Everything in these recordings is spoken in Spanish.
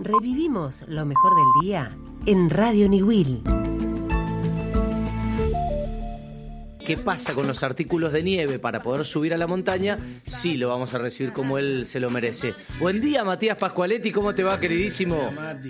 Revivimos lo mejor del día en Radio Niwil. ¿Qué pasa con los artículos de nieve para poder subir a la montaña? Sí, lo vamos a recibir como él se lo merece. Buen día, Matías Pascualetti, ¿cómo te va, queridísimo?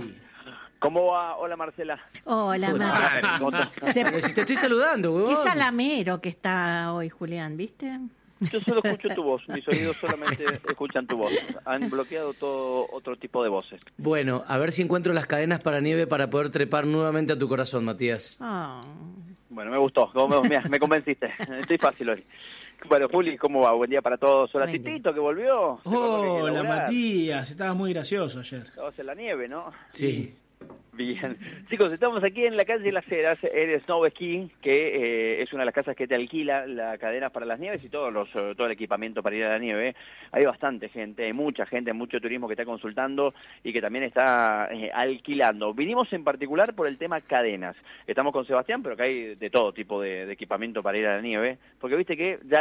¿Cómo va? Hola, Marcela. Hola, Mati. Pero si te estoy saludando, huevón. Qué salamero que está hoy, Julián, ¿viste? Yo solo escucho tu voz, mis oídos solamente escuchan tu voz. Han bloqueado todo otro tipo de voces. Bueno, a ver si encuentro las cadenas para nieve para poder trepar nuevamente a tu corazón, Matías. Oh. Bueno, me gustó, mirá, me convenciste. Estoy fácil hoy. Bueno, Juli, ¿cómo va? Buen día para todos. Hola, Titito, que volvió. Hola, Matías. Estabas muy gracioso ayer. Estabas en la nieve, ¿no? Sí. Bien. Chicos, estamos aquí en la calle Las Heras, en Snow Ski, que es una de las casas que te alquila la cadena para las nieves y todo el equipamiento para ir a la nieve. Hay bastante gente, hay mucha gente, mucho turismo que está consultando y que también está alquilando. Vinimos en particular por el tema cadenas. Estamos con Sebastián, pero que hay de todo tipo de equipamiento para ir a la nieve, porque viste que ya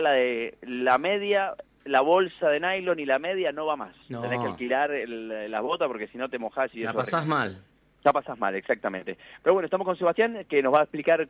la media... La bolsa de nylon y la media no va más. No. Tenés que alquilar las botas porque si no te mojás y La eso. pasás mal. Ya pasas mal, exactamente. Pero bueno, estamos con Sebastián, que nos va a explicar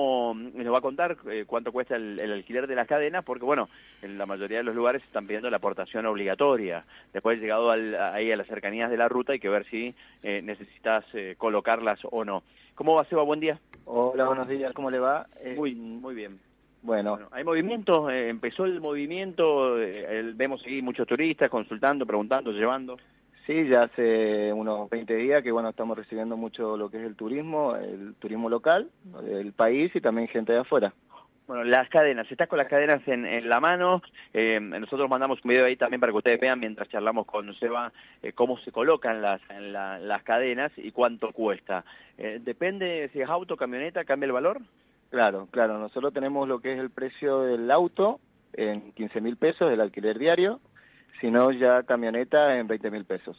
nos va a contar cuánto cuesta el alquiler de las cadenas, porque bueno, en la mayoría de los lugares están pidiendo la aportación obligatoria. Después, llegado ahí a las cercanías de la ruta, hay que ver si necesitas colocarlas o no. ¿Cómo va, Seba? Buen día. Hola, buenos días, ¿cómo le va? Muy bien. Bueno, ¿Hay movimiento? ¿Empezó el movimiento? Vemos ahí muchos turistas consultando, preguntando, llevando. sí, ya hace unos 20 días que bueno, estamos recibiendo mucho lo que es el turismo local, del país y también gente de afuera. Bueno, las cadenas, estás con las cadenas en la mano, nosotros mandamos un video ahí también para que ustedes vean mientras charlamos con Seba cómo se colocan las cadenas y cuánto cuesta. Depende si es auto, camioneta, ¿cambia el valor? Claro, nosotros tenemos lo que es el precio del auto en 15.000 pesos, el alquiler diario, si no ya camioneta en 20.000 pesos.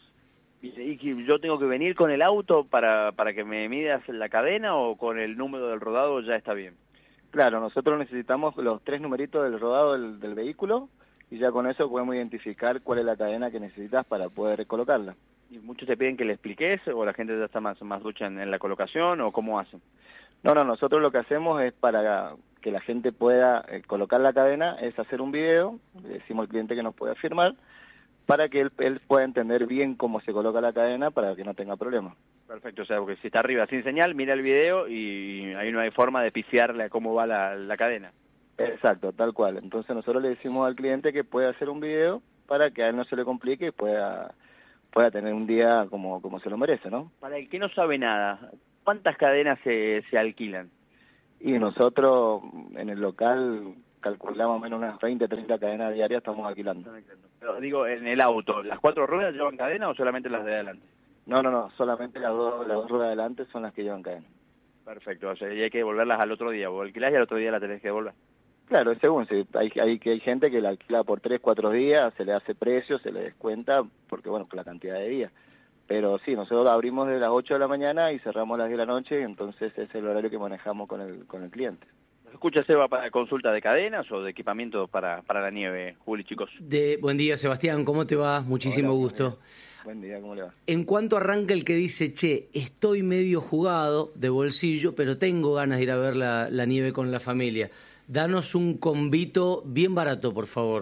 ¿Y yo tengo que venir con el auto para que me midas la cadena o con el número del rodado ya está bien? Claro, nosotros necesitamos los 3 numeritos del rodado del vehículo y ya con eso podemos identificar cuál es la cadena que necesitas para poder colocarla. ¿Y muchos te piden que le expliques o la gente ya está más ducha en la colocación o cómo hacen? No, nosotros lo que hacemos es para que la gente pueda colocar la cadena, es hacer un video, le decimos al cliente que nos pueda firmar, para que él pueda entender bien cómo se coloca la cadena para que no tenga problemas. Perfecto, o sea, porque si está arriba sin señal, mira el video y ahí no hay forma de pifiarle a cómo va la cadena. Exacto, tal cual. Entonces nosotros le decimos al cliente que pueda hacer un video para que a él no se le complique y pueda tener un día como se lo merece, ¿no? Para el que no sabe nada, ¿cuántas cadenas se alquilan? Y nosotros en el local calculamos menos unas 20, 30 cadenas diarias estamos alquilando. Pero digo, en el auto, ¿las 4 ruedas llevan cadena o solamente las de adelante? No, solamente las dos ruedas de adelante son las que llevan cadena. Perfecto, o sea, y hay que devolverlas al otro día, vos alquilás y al otro día la tenés que devolver. Claro, según, sí, hay gente que la alquila por 3, 4 días, se le hace precio, se le descuenta, porque bueno, por la cantidad de días. Pero sí, nosotros abrimos de las 8 de la mañana y cerramos a las 10 de la noche, entonces es el horario que manejamos con el cliente. ¿Nos escucha, Seba, para consulta de cadenas o de equipamiento para la nieve, Juli, chicos? Buen día, Sebastián, ¿cómo te va? Muchísimo Hola, gusto. Buen día, ¿cómo le va? ¿En cuánto arranca el que dice, che, estoy medio jugado de bolsillo, pero tengo ganas de ir a ver la nieve con la familia? Danos un combito bien barato, por favor.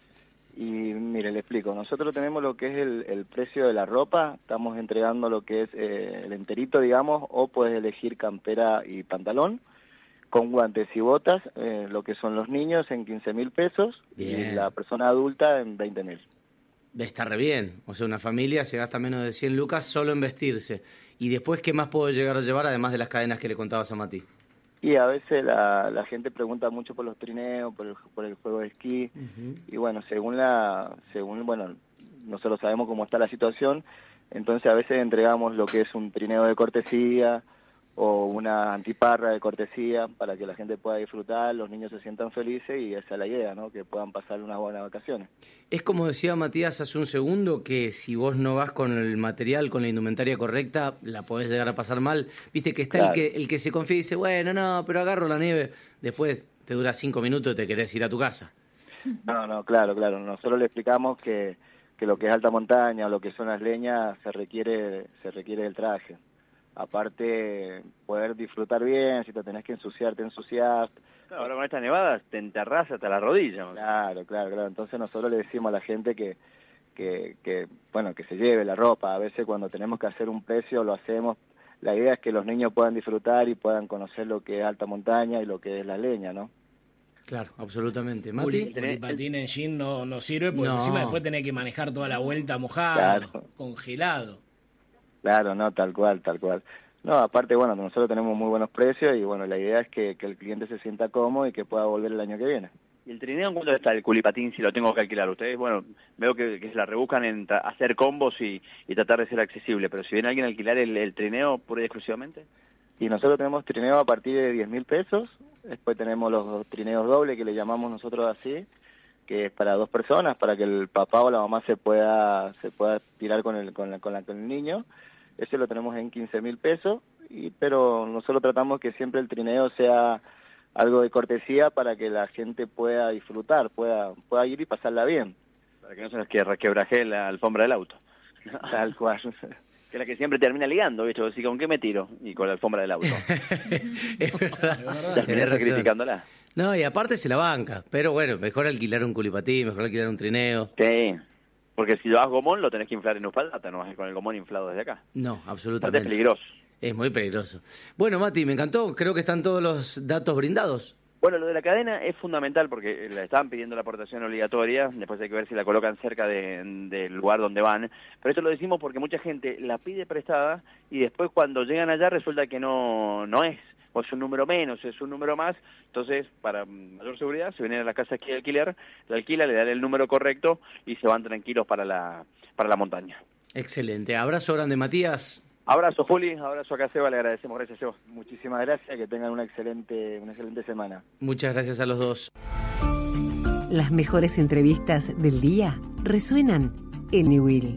Y mire, le explico. Nosotros tenemos lo que es el precio de la ropa. Estamos entregando lo que es el enterito, digamos, o puedes elegir campera y pantalón, con guantes y botas, lo que son los niños en 15.000 pesos Bien. Y la persona adulta en 20.000. Está re bien. O sea, una familia se gasta menos de 100 lucas solo en vestirse. Y después, ¿qué más puedo llegar a llevar, además de las cadenas que le contabas a Mati? Y a veces la gente pregunta mucho por los trineos, por el juego de esquí. Uh-huh. Y bueno, según nosotros sabemos cómo está la situación, entonces a veces entregamos lo que es un trineo de cortesía o una antiparra de cortesía para que la gente pueda disfrutar, los niños se sientan felices y esa es la idea, ¿no? Que puedan pasar unas buenas vacaciones. Es como decía Matías hace un segundo, que si vos no vas con el material, con la indumentaria correcta, la podés llegar a pasar mal. Viste que está Claro. el que se confía y dice, bueno, no, pero agarro la nieve. Después te dura 5 minutos y te querés ir a tu casa. No, claro. Nosotros le explicamos que que lo que es alta montaña o lo que son las leñas se requiere el traje. Aparte, poder disfrutar bien, si te tenés que ensuciar, te ensuciás. Claro, ahora con estas nevadas te enterrás hasta la rodilla. Claro. Entonces nosotros le decimos a la gente que se lleve la ropa. A veces cuando tenemos que hacer un precio lo hacemos. La idea es que los niños puedan disfrutar y puedan conocer lo que es alta montaña y lo que es la leña, ¿no? Claro, absolutamente. ¿Mati? El patín en jean no sirve porque encima después tenés que manejar toda la vuelta mojado, Claro. congelado. Claro, no, tal cual. No, aparte, bueno, nosotros tenemos muy buenos precios y, bueno, la idea es que el cliente se sienta cómodo y que pueda volver el año que viene. ¿Y el trineo en cuánto está el culipatín si lo tengo que alquilar? Ustedes, bueno, veo que se la rebuscan en hacer combos y tratar de ser accesible, pero si viene alguien a alquilar el trineo pura y exclusivamente. Y nosotros tenemos trineo a partir de 10.000 pesos, después tenemos los trineos dobles que le llamamos nosotros así, que es para 2 personas, para que el papá o la mamá se pueda tirar con el niño. Ese lo tenemos en 15.000 pesos, pero nosotros tratamos que siempre el trineo sea algo de cortesía para que la gente pueda disfrutar, pueda ir y pasarla bien. Para que no se nos quebraje la alfombra del auto. Tal cual. Que es la que siempre termina ligando, ¿viste? Así, ¿con qué me tiro? Y con la alfombra del auto. Es verdad. Terminé sacrificándola. No, y aparte se la banca. Pero bueno, mejor alquilar un culipatín, mejor alquilar un trineo. Sí. Porque si llevas gomón, lo tenés que inflar en espaldata, no vas con el gomón inflado desde acá. No, absolutamente. Es peligroso. Es muy peligroso. Bueno, Mati, me encantó. Creo que están todos los datos brindados. Bueno, lo de la cadena es fundamental porque le estaban pidiendo la aportación obligatoria, después hay que ver si la colocan cerca del lugar donde van, pero esto lo decimos porque mucha gente la pide prestada y después cuando llegan allá resulta que no es, o es un número menos, es un número más, entonces para mayor seguridad se vienen a las casas que alquiler, la alquila, le dan el número correcto y se van tranquilos para la montaña. Excelente. Abrazo grande, Matías. Abrazo, Juli, abrazo acá, Seba, le agradecemos. Gracias, Seba. Muchísimas gracias, que tengan una excelente semana. Muchas gracias a los dos. Las mejores entrevistas del día resuenan en Niwil.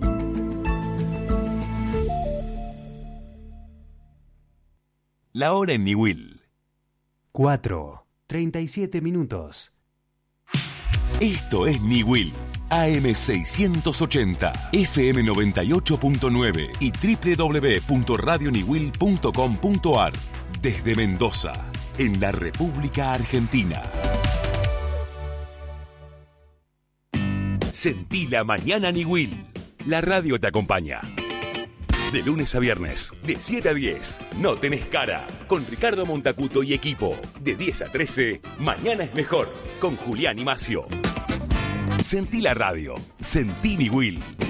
La hora en Niwil. 4:37 minutos. Esto es Niwil. AM680, FM98.9 y www.radioniwil.com.ar. Desde Mendoza, en la República Argentina. Sentí la mañana Niwil. La radio te acompaña. De lunes a viernes, de 7 a 10, No Tenés Cara, con Ricardo Montacuto y equipo. De 10 a 13, Mañana es Mejor, con Julián y Macio. Sentí la radio, sentí Niwil.